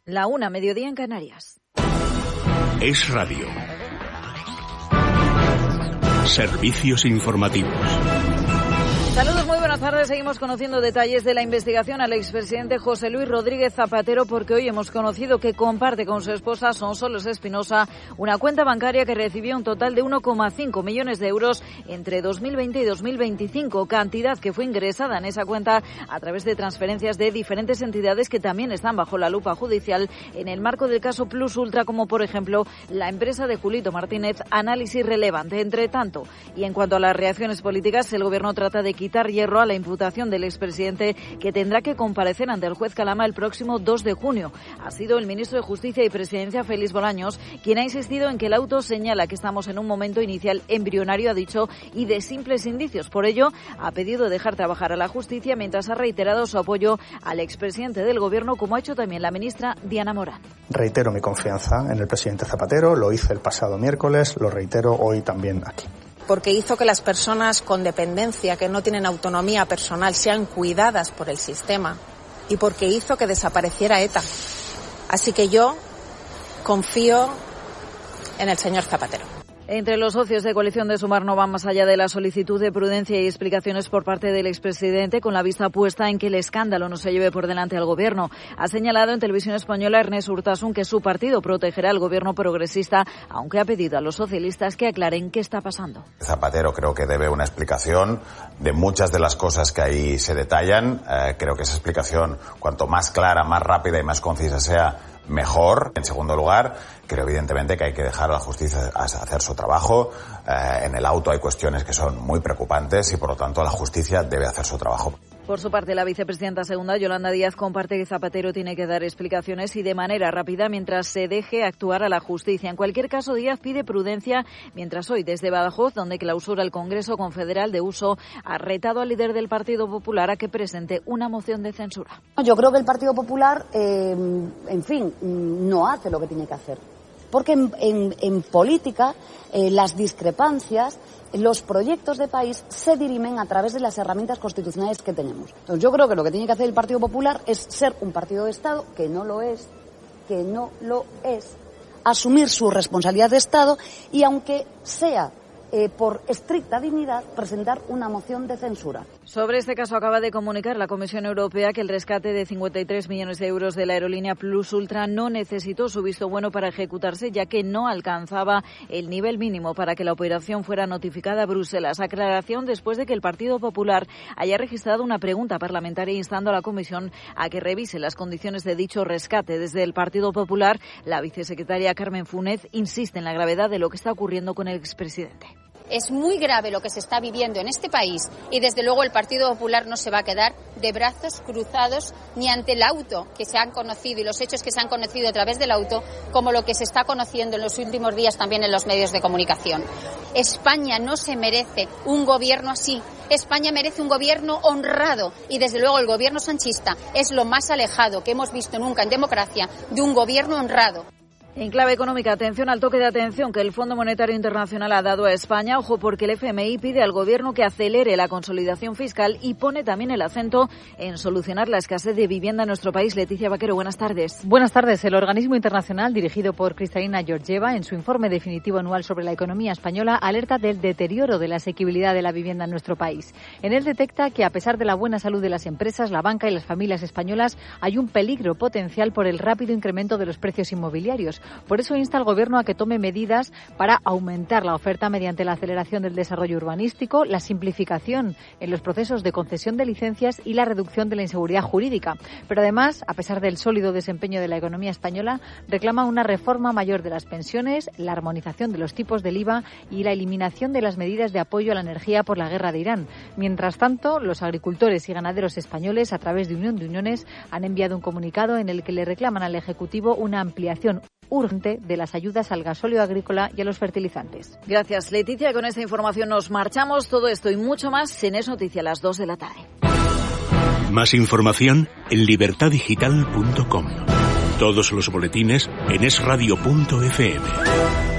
La 1, mediodía en Canarias. Es Radio. Servicios informativos. Saludos, muy buenas tardes. Seguimos conociendo detalles de la investigación al expresidente José Luis Rodríguez Zapatero, porque hoy hemos conocido que comparte con su esposa Sonsoles Espinosa una cuenta bancaria que recibió un total de 1,5 millones de euros entre 2020 y 2025, cantidad que fue ingresada en esa cuenta a través de transferencias de diferentes entidades que también están bajo la lupa judicial en el marco del caso Plus Ultra, como por ejemplo la empresa de Julito Martínez, Análisis Relevante. Entre tanto, y en cuanto a las reacciones políticas, el Gobierno trata de quitar hierro a la imputación del expresidente, que tendrá que comparecer ante el juez Calama el próximo 2 de junio. Ha sido el ministro de Justicia y Presidencia, Félix Bolaños, quien ha insistido en que el auto señala que estamos en un momento inicial embrionario, ha dicho, y de simples indicios. Por ello, ha pedido dejar trabajar a la justicia, mientras ha reiterado su apoyo al expresidente del Gobierno, como ha hecho también la ministra Diana Morán. Reitero mi confianza en el presidente Zapatero, lo hice el pasado miércoles, lo reitero hoy también aquí. Porque hizo que las personas con dependencia, que no tienen autonomía personal, sean cuidadas por el sistema, y porque hizo que desapareciera ETA. Así que yo confío en el señor Zapatero. Entre los socios de coalición de Sumar no van más allá de la solicitud de prudencia y explicaciones por parte del expresidente, con la vista puesta en que el escándalo no se lleve por delante al Gobierno. Ha señalado en Televisión Española Ernest Urtasun que su partido protegerá al Gobierno progresista, aunque ha pedido a los socialistas que aclaren qué está pasando. Zapatero creo que debe una explicación de muchas de las cosas que ahí se detallan. Creo que esa explicación, cuanto más clara, más rápida y más concisa sea, mejor. En segundo lugar, creo evidentemente que hay que dejar a la justicia hacer su trabajo. En el auto hay cuestiones que son muy preocupantes y, por lo tanto, la justicia debe hacer su trabajo. Por su parte, la vicepresidenta segunda, Yolanda Díaz, comparte que Zapatero tiene que dar explicaciones y de manera rápida mientras se deje actuar a la justicia. En cualquier caso, Díaz pide prudencia, mientras hoy desde Badajoz, donde clausura el Congreso Confederal de Uso, ha retado al líder del Partido Popular a que presente una moción de censura. Yo creo que el Partido Popular, en fin, no hace lo que tiene que hacer. Porque en política las discrepancias, los proyectos de país se dirimen a través de las herramientas constitucionales que tenemos. Entonces yo creo que lo que tiene que hacer el Partido Popular es ser un partido de Estado, que no lo es, asumir su responsabilidad de Estado y, aunque sea por estricta dignidad, presentar una moción de censura. Sobre este caso acaba de comunicar la Comisión Europea que el rescate de 53 millones de euros de la aerolínea Plus Ultra no necesitó su visto bueno para ejecutarse, ya que no alcanzaba el nivel mínimo para que la operación fuera notificada a Bruselas. Aclaración después de que el Partido Popular haya registrado una pregunta parlamentaria instando a la Comisión a que revise las condiciones de dicho rescate. Desde el Partido Popular, la vicesecretaria Carmen Funes insiste en la gravedad de lo que está ocurriendo con el expresidente. Es muy grave lo que se está viviendo en este país y, desde luego, el Partido Popular no se va a quedar de brazos cruzados ni ante el auto que se han conocido y los hechos que se han conocido a través del auto, como lo que se está conociendo en los últimos días también en los medios de comunicación. España no se merece un gobierno así. España merece un gobierno honrado y, desde luego, el gobierno sanchista es lo más alejado que hemos visto nunca en democracia de un gobierno honrado. En clave económica, atención al toque de atención que el Fondo Monetario Internacional ha dado a España. Ojo, porque el FMI pide al Gobierno que acelere la consolidación fiscal y pone también el acento en solucionar la escasez de vivienda en nuestro país. Leticia Vaquero, buenas tardes. Buenas tardes. El organismo internacional, dirigido por Kristalina Georgieva, en su informe definitivo anual sobre la economía española, alerta del deterioro de la asequibilidad de la vivienda en nuestro país. En él detecta que, a pesar de la buena salud de las empresas, la banca y las familias españolas, hay un peligro potencial por el rápido incremento de los precios inmobiliarios. Por eso insta al Gobierno a que tome medidas para aumentar la oferta mediante la aceleración del desarrollo urbanístico, la simplificación en los procesos de concesión de licencias y la reducción de la inseguridad jurídica. Pero además, a pesar del sólido desempeño de la economía española, reclama una reforma mayor de las pensiones, la armonización de los tipos del IVA y la eliminación de las medidas de apoyo a la energía por la guerra de Irán. Mientras tanto, los agricultores y ganaderos españoles, a través de Unión de Uniones, han enviado un comunicado en el que le reclaman al Ejecutivo una ampliación urgente de las ayudas al gasóleo agrícola y a los fertilizantes. Gracias, Leticia. Con esta información nos marchamos. Todo esto y mucho más en Es Noticia a las 2 de la tarde. Más información en libertadigital.com. Todos los boletines en esradio.fm.